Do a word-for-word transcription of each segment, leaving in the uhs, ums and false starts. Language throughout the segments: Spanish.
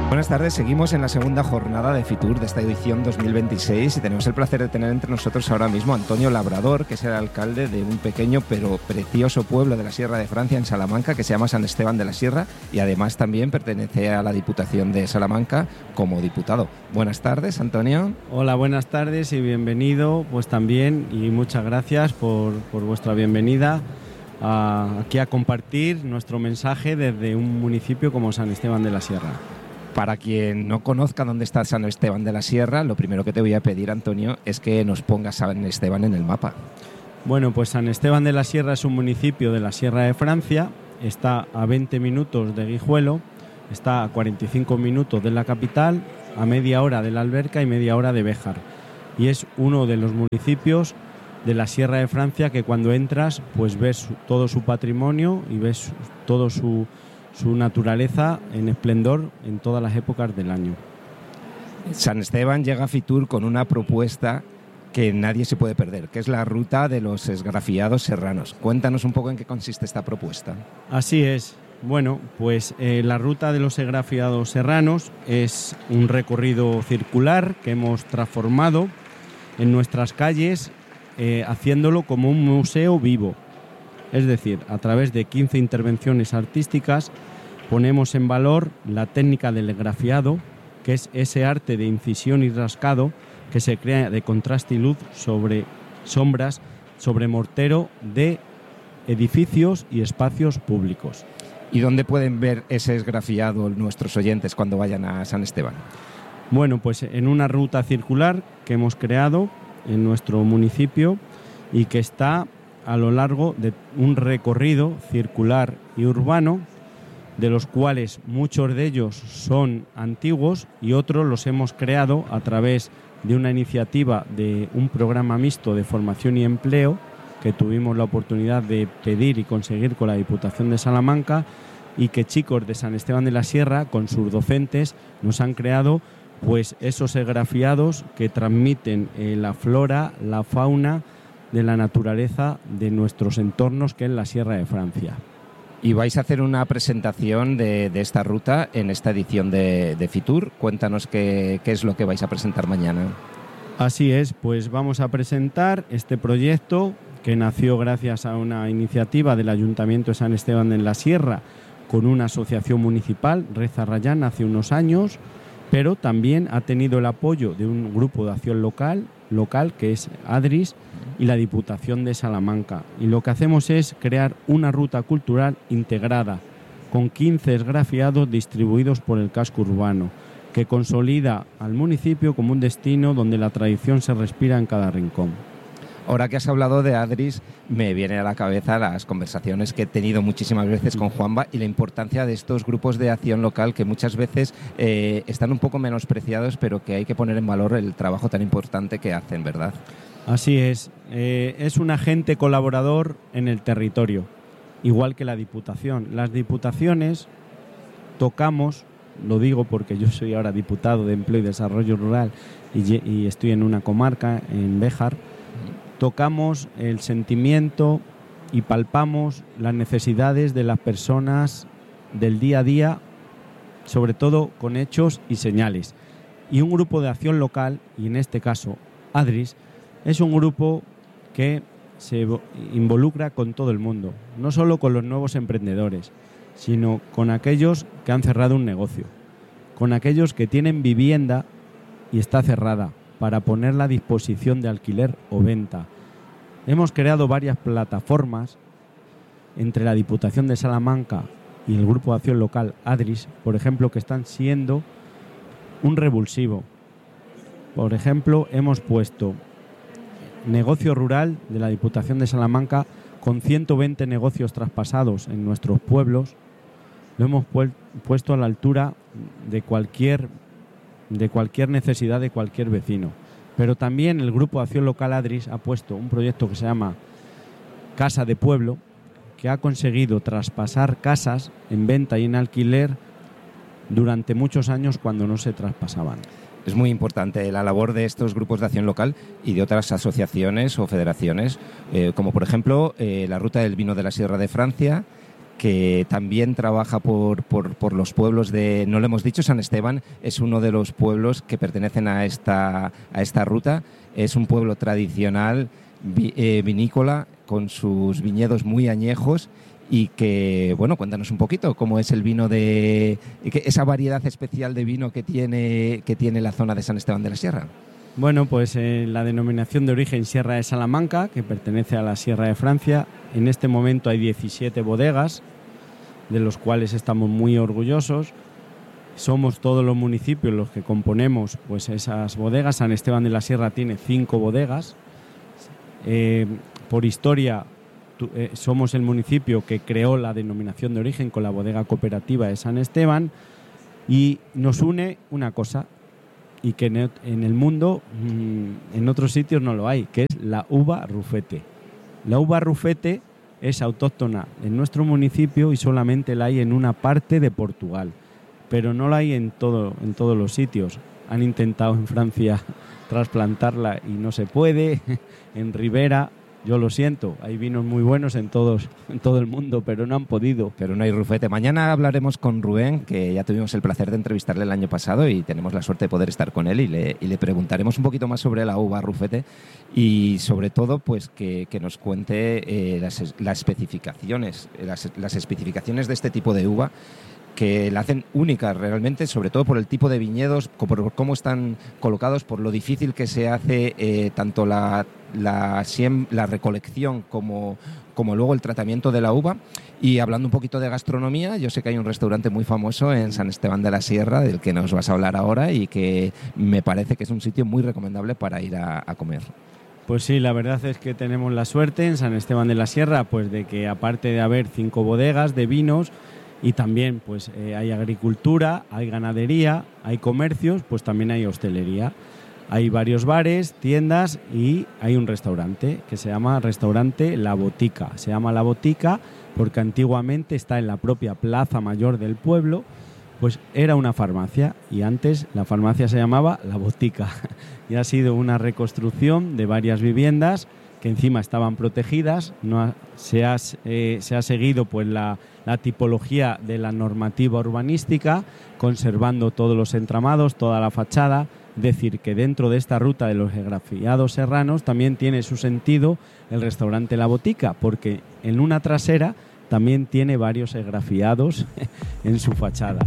Buenas tardes, seguimos en la segunda jornada de Fitur de esta edición dos mil veintiséis y tenemos el placer de tener entre nosotros ahora mismo a Antonio Labrador, que es el alcalde de un pequeño pero precioso pueblo de la Sierra de Francia, en Salamanca, que se llama San Esteban de la Sierra, y además también pertenece a la Diputación de Salamanca como diputado. Buenas tardes, Antonio. Hola, buenas tardes y bienvenido, pues también, y muchas gracias por, por vuestra bienvenida a, aquí a compartir nuestro mensaje desde un municipio como San Esteban de la Sierra. Para quien no conozca dónde está San Esteban de la Sierra, lo primero que te voy a pedir, Antonio, es que nos pongas San Esteban en el mapa. Bueno, pues San Esteban de la Sierra es un municipio de la Sierra de Francia, está a veinte minutos de Guijuelo, está a cuarenta y cinco minutos de la capital, a media hora de la Alberca y media hora de Béjar. Y es uno de los municipios de la Sierra de Francia que cuando entras, pues ves todo su patrimonio y ves todo su... su naturaleza en esplendor en todas las épocas del año. San Esteban llega a Fitur con una propuesta que nadie se puede perder, que es la ruta de los esgrafiados serranos. Cuéntanos un poco en qué consiste esta propuesta. Así es. Bueno, pues eh, la ruta de los esgrafiados serranos es un recorrido circular que hemos transformado en nuestras calles, eh, haciéndolo como un museo vivo. Es decir, a través de quince intervenciones artísticas ponemos en valor la técnica del esgrafiado, que es ese arte de incisión y rascado que se crea de contraste y luz sobre sombras, sobre mortero de edificios y espacios públicos. ¿Y dónde pueden ver ese esgrafiado nuestros oyentes cuando vayan a San Esteban? Bueno, pues en una ruta circular que hemos creado en nuestro municipio y que está a lo largo de un recorrido circular y urbano, de los cuales muchos de ellos son antiguos y otros los hemos creado a través de una iniciativa de un programa mixto de formación y empleo que tuvimos la oportunidad de pedir y conseguir con la Diputación de Salamanca, y que chicos de San Esteban de la Sierra, con sus docentes, nos han creado pues esos esgrafiados que transmiten eh, la flora, la fauna de la naturaleza de nuestros entornos, que es la Sierra de Francia. Y vais a hacer una presentación de, de esta ruta en esta edición de, de Fitur. Cuéntanos qué, qué es lo que vais a presentar mañana. Así es, pues vamos a presentar este proyecto que nació gracias a una iniciativa del Ayuntamiento de San Esteban de la Sierra con una asociación municipal, Reza Rayán, hace unos años, pero también ha tenido el apoyo de un grupo de acción local, local que es ADRIS, y la Diputación de Salamanca. Y lo que hacemos es crear una ruta cultural integrada con quince esgrafiados distribuidos por el casco urbano, que consolida al municipio como un destino donde la tradición se respira en cada rincón. Ahora que has hablado de ADRIS, me viene a la cabeza las conversaciones que he tenido muchísimas veces con Juanba y la importancia de estos grupos de acción local que muchas veces eh, están un poco menospreciados, pero que hay que poner en valor el trabajo tan importante que hacen, ¿verdad? Así es. Eh, es un agente colaborador en el territorio, igual que la Diputación. Las diputaciones tocamos, lo digo porque yo soy ahora diputado de Empleo y Desarrollo Rural y, y estoy en una comarca, en Béjar, tocamos el sentimiento y palpamos las necesidades de las personas del día a día, sobre todo con hechos y señales. Y un grupo de acción local, y en este caso ADRIS, es un grupo que se involucra con todo el mundo, no solo con los nuevos emprendedores, sino con aquellos que han cerrado un negocio, con aquellos que tienen vivienda y está cerrada, para ponerla a disposición de alquiler o venta. Hemos creado varias plataformas entre la Diputación de Salamanca y el Grupo de Acción Local ADRIS, por ejemplo, que están siendo un revulsivo. Por ejemplo, hemos puesto negocio rural de la Diputación de Salamanca con ciento veinte negocios traspasados en nuestros pueblos. Lo hemos pu- puesto a la altura de cualquier de cualquier necesidad de cualquier vecino. Pero también el Grupo de Acción Local ADRIS ha puesto un proyecto que se llama Casa de Pueblo, que ha conseguido traspasar casas en venta y en alquiler durante muchos años cuando no se traspasaban. Es muy importante la labor de estos grupos de acción local y de otras asociaciones o federaciones, eh, como por ejemplo eh, la Ruta del Vino de la Sierra de Francia, que también trabaja por, por, por los pueblos de, no lo hemos dicho, San Esteban es uno de los pueblos que pertenecen a esta, a esta ruta. Es un pueblo tradicional vi, eh, vinícola con sus viñedos muy añejos y que, bueno, cuéntanos un poquito cómo es el vino de, esa variedad especial de vino que tiene, que tiene la zona de San Esteban de la Sierra. Bueno, pues eh, la denominación de origen Sierra de Salamanca, que pertenece a la Sierra de Francia. En este momento hay diecisiete bodegas, de los cuales estamos muy orgullosos. Somos todos los municipios los que componemos pues esas bodegas. San Esteban de la Sierra tiene cinco bodegas. Eh, por historia, tu, eh, somos el municipio que creó la denominación de origen con la bodega cooperativa de San Esteban, y nos une una cosa, y que en el mundo, en otros sitios no lo hay, que es la uva rufete. La uva rufete es autóctona en nuestro municipio y solamente la hay en una parte de Portugal, pero no la hay en, todo, en todos los sitios. Han intentado en Francia trasplantarla y no se puede, en Ribera, yo lo siento, hay vinos muy buenos en, todos, en todo el mundo, pero no han podido. Pero no hay rufete. Mañana hablaremos con Rubén, que ya tuvimos el placer de entrevistarle el año pasado y tenemos la suerte de poder estar con él y le, y le preguntaremos un poquito más sobre la uva rufete y sobre todo pues que, que nos cuente eh, las, las especificaciones, las, las especificaciones de este tipo de uva, que la hacen única realmente, sobre todo por el tipo de viñedos, por cómo están colocados, por lo difícil que se hace eh, tanto la, la, la recolección como, como luego el tratamiento de la uva. Y hablando un poquito de gastronomía, yo sé que hay un restaurante muy famoso en San Esteban de la Sierra, del que nos vas a hablar ahora, y que me parece que es un sitio muy recomendable para ir a, a comer. Pues sí, la verdad es que tenemos la suerte en San Esteban de la Sierra, pues de que aparte de haber cinco bodegas de vinos, y también pues eh, hay agricultura, hay ganadería, hay comercios, pues también hay hostelería. Hay varios bares, tiendas y hay un restaurante que se llama Restaurante La Botica. Se llama La Botica porque antiguamente está en la propia Plaza Mayor del pueblo, pues era una farmacia y antes la farmacia se llamaba La Botica y ha sido una reconstrucción de varias viviendas que encima estaban protegidas. No ha, se, ha, eh, se ha seguido pues la, la tipología de la normativa urbanística, conservando todos los entramados, toda la fachada. Decir que dentro de esta ruta de los esgrafiados serranos también tiene su sentido el restaurante La Botica, porque en una trasera también tiene varios esgrafiados en su fachada.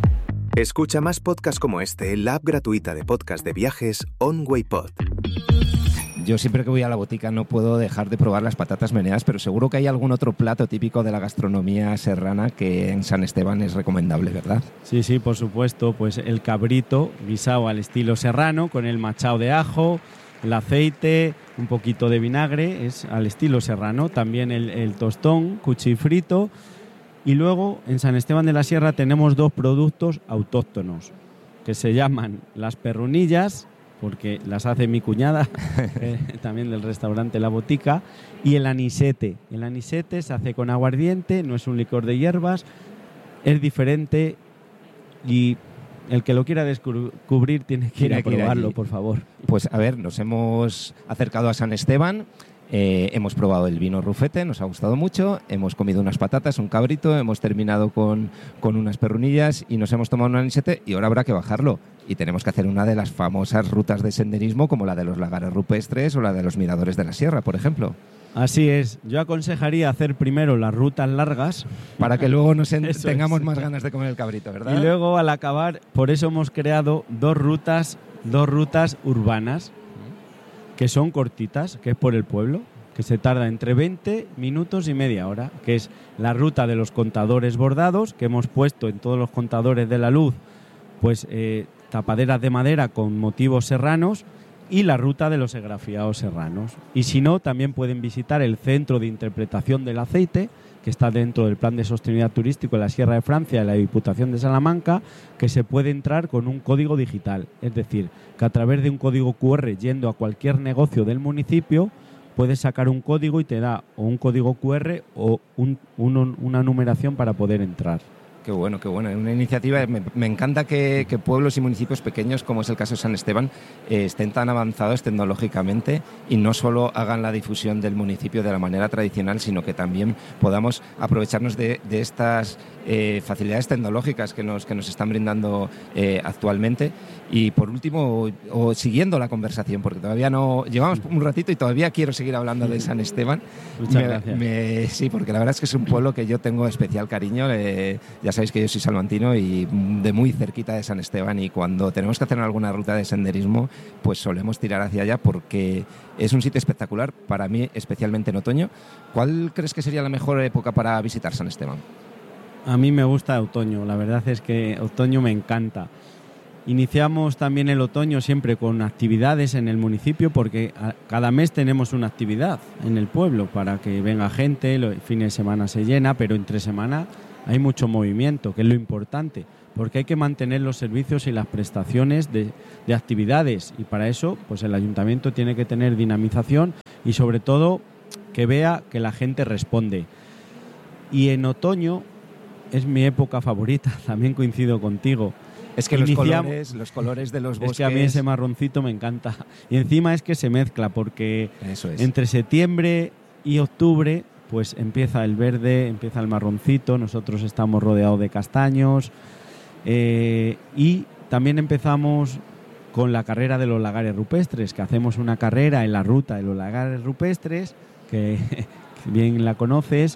Escucha más podcasts como este en la app gratuita de podcast de viajes OnWayPod. Yo siempre que voy a La Botica no puedo dejar de probar las patatas meneadas, pero seguro que hay algún otro plato típico de la gastronomía serrana que en San Esteban es recomendable, ¿verdad? Sí, sí, por supuesto. Pues el cabrito guisado al estilo serrano, con el machado de ajo, el aceite, un poquito de vinagre, es al estilo serrano. También el, el tostón, cuchifrito. Y luego en San Esteban de la Sierra tenemos dos productos autóctonos que se llaman las perrunillas, porque las hace mi cuñada, eh, también del restaurante La Botica, y el anisete. El anisete se hace con aguardiente, no es un licor de hierbas, es diferente y el que lo quiera descubrir tiene que ir a probarlo, por favor. Pues a ver, nos hemos acercado a San Esteban, eh, hemos probado el vino rufete, nos ha gustado mucho, hemos comido unas patatas, un cabrito, hemos terminado con, con unas perrunillas y nos hemos tomado un anisete y ahora habrá que bajarlo. Y tenemos que hacer una de las famosas rutas de senderismo como la de los lagares rupestres o la de los miradores de la sierra, por ejemplo. Así es. Yo aconsejaría hacer primero las rutas largas para que luego nos en- tengamos es. más ganas de comer el cabrito, ¿verdad? Y luego al acabar, por eso hemos creado dos rutas, dos rutas urbanas que son cortitas, que es por el pueblo, que se tarda entre veinte minutos y media hora, que es la ruta de los contadores bordados, que hemos puesto en todos los contadores de la luz, pues eh, tapaderas de madera con motivos serranos, y la ruta de los esgrafiados serranos. Y si no, también pueden visitar el Centro de Interpretación del Aceite, que está dentro del Plan de Sostenibilidad Turístico de la Sierra de Francia y la Diputación de Salamanca, que se puede entrar con un código digital. Es decir, que a través de un código cu erre, yendo a cualquier negocio del municipio, puedes sacar un código y te da o un código cu erre o un, un, una numeración para poder entrar. Qué bueno, qué bueno. Una iniciativa, me, me encanta que, que pueblos y municipios pequeños, como es el caso de San Esteban, eh, estén tan avanzados tecnológicamente y no solo hagan la difusión del municipio de la manera tradicional, sino que también podamos aprovecharnos de, de estas eh, facilidades tecnológicas que nos, que nos están brindando eh, actualmente. Y por último, o, o siguiendo la conversación, porque todavía no... Llevamos un ratito y todavía quiero seguir hablando de San Esteban. Muchas me, gracias. Me, sí, porque la verdad es que es un pueblo que yo tengo especial cariño. Eh, ya sabéis que yo soy salmantino y de muy cerquita de San Esteban, y cuando tenemos que hacer alguna ruta de senderismo, pues solemos tirar hacia allá porque es un sitio espectacular, para mí especialmente en otoño. ¿Cuál crees que sería la mejor época para visitar San Esteban? A mí me gusta otoño, la verdad es que otoño me encanta. Iniciamos también el otoño siempre con actividades en el municipio, porque a, cada mes tenemos una actividad en el pueblo para que venga gente, el fin de semana se llena, pero entre semana hay mucho movimiento, que es lo importante, porque hay que mantener los servicios y las prestaciones de, de actividades, y para eso pues el ayuntamiento tiene que tener dinamización y sobre todo que vea que la gente responde. Y en otoño es mi época favorita, también coincido contigo. Es que los colores, los colores de los bosques... Es que a mí ese marroncito me encanta. Y encima es que se mezcla, porque Eso es. entre septiembre y octubre pues empieza el verde, empieza el marroncito, nosotros estamos rodeados de castaños, eh, y también empezamos con la carrera de los lagares rupestres, que hacemos una carrera en la ruta de los lagares rupestres, que bien la conoces,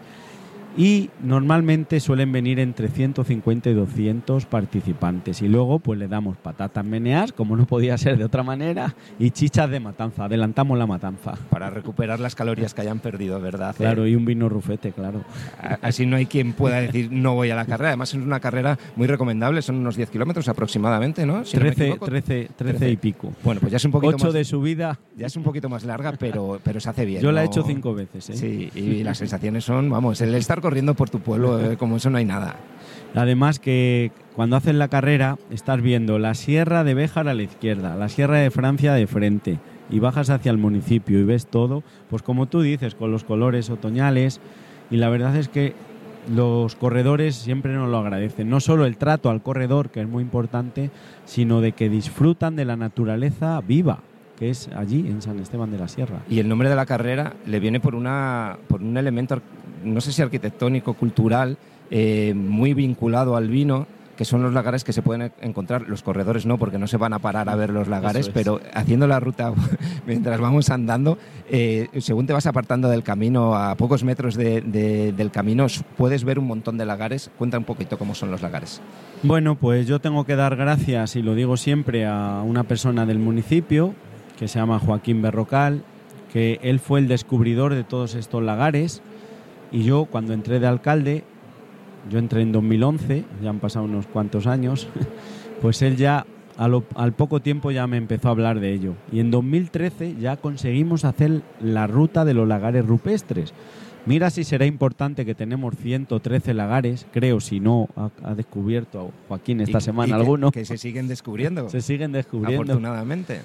y normalmente suelen venir entre ciento cincuenta y doscientos participantes, y luego pues le damos patatas meneadas, como no podía ser de otra manera, y chichas de matanza, adelantamos la matanza. Para recuperar las calorías que hayan perdido, ¿verdad? Claro, y un vino rufete, claro. Así no hay quien pueda decir no voy a la carrera. Además es una carrera muy recomendable, son unos diez kilómetros aproximadamente, ¿no? Si trece, no me equivoco. trece, trece y pico. Bueno, pues ya es un poquito ocho más... de subida. Ya es un poquito más larga, pero, pero se hace bien. Yo la he ¿no? hecho cinco veces, ¿eh? Sí, y las sensaciones son, vamos, el estar corriendo por tu pueblo, eh, como eso no hay nada. Además que cuando haces la carrera estás viendo la Sierra de Béjar a la izquierda, la Sierra de Francia de frente, y bajas hacia el municipio y ves todo, pues como tú dices, con los colores otoñales, y la verdad es que los corredores siempre nos lo agradecen, no solo el trato al corredor, que es muy importante, sino de que disfrutan de la naturaleza viva, que es allí en San Esteban de la Sierra. Y el nombre de la carrera le viene por una por un elemento, no sé si arquitectónico, cultural, eh, muy vinculado al vino, que son los lagares que se pueden encontrar. Los corredores no, porque no se van a parar a ver los lagares, es. Pero haciendo la ruta mientras vamos andando, eh, según te vas apartando del camino, a pocos metros de, de, del camino, puedes ver un montón de lagares. Cuenta un poquito cómo son los lagares. Bueno, pues yo tengo que dar gracias, y lo digo siempre, a una persona del municipio que se llama Joaquín Berrocal, que él fue el descubridor de todos estos lagares, y yo cuando entré de alcalde, yo entré en dos mil once, ya han pasado unos cuantos años, pues él ya a lo, al poco tiempo ya me empezó a hablar de ello, y en dos mil trece ya conseguimos hacer la ruta de los lagares rupestres. Mira si será importante que tenemos ciento trece lagares, creo, si no ha, ha descubierto Joaquín esta y, semana y que, alguno. Que se siguen descubriendo. Se siguen descubriendo. Afortunadamente.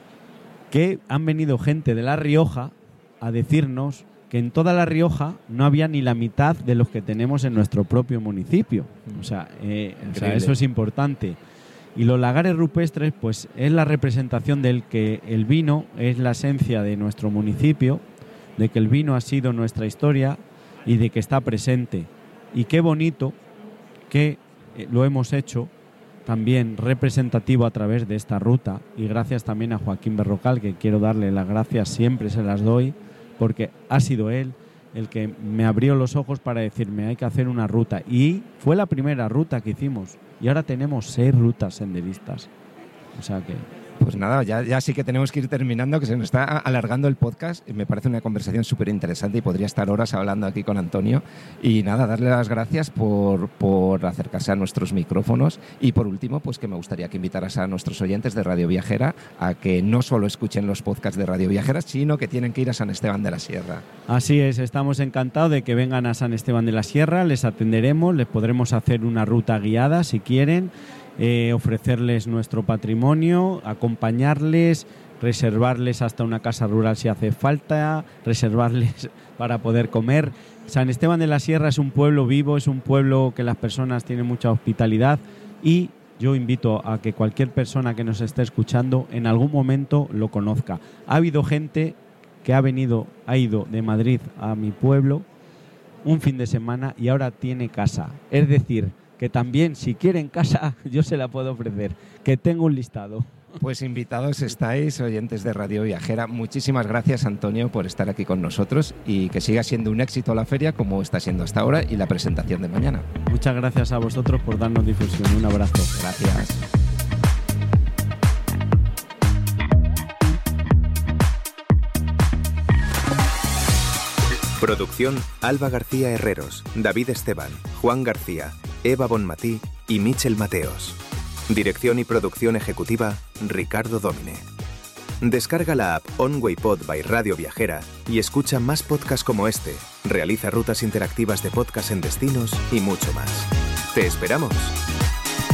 Que han venido gente de La Rioja a decirnos que en toda La Rioja no había ni la mitad de los que tenemos en nuestro propio municipio. O sea, eh, o sea, eso es importante. Y los lagares rupestres, pues es la representación del que el vino es la esencia de nuestro municipio, de que el vino ha sido nuestra historia y de que está presente. Y qué bonito que eh, lo hemos hecho también representativo a través de esta ruta, y gracias también a Joaquín Berrocal, que quiero darle las gracias, siempre se las doy, porque ha sido él el que me abrió los ojos para decirme hay que hacer una ruta, y fue la primera ruta que hicimos, y ahora tenemos seis rutas senderistas. O sea que... Pues nada, ya, ya sí que tenemos que ir terminando, que se nos está alargando el podcast. Me parece una conversación súper interesante y podría estar horas hablando aquí con Antonio. Y nada, darle las gracias por, por acercarse a nuestros micrófonos. Y por último, pues que me gustaría que invitaras a nuestros oyentes de Radio Viajera a que no solo escuchen los podcasts de Radio Viajera, sino que tienen que ir a San Esteban de la Sierra. Así es, estamos encantados de que vengan a San Esteban de la Sierra, les atenderemos, les podremos hacer una ruta guiada si quieren. eh, ofrecerles nuestro patrimonio, acompañarles, reservarles hasta una casa rural si hace falta, reservarles para poder comer. San Esteban de la Sierra es un pueblo vivo, es un pueblo que las personas tienen mucha hospitalidad y yo invito a que cualquier persona que nos esté escuchando en algún momento lo conozca. Ha habido gente que ha venido, ha ido de Madrid a mi pueblo un fin de semana y ahora tiene casa. Es decir, que también si quieren casa yo se la puedo ofrecer, que tengo un listado. Pues invitados estáis, oyentes de Radio Viajera. Muchísimas gracias, Antonio, por estar aquí con nosotros y que siga siendo un éxito la feria como está siendo hasta ahora y la presentación de mañana. Muchas gracias a vosotros por darnos difusión. Un abrazo. Gracias. Producción: Alba García Herreros, David Esteban, Juan García, Eva Bonmatí y Michel Mateos. Dirección y producción ejecutiva: Ricardo Dómine. Descarga la app OnWayPod by Radio Viajera y escucha más podcasts como este. Realiza rutas interactivas de podcast en destinos y mucho más. ¡Te esperamos!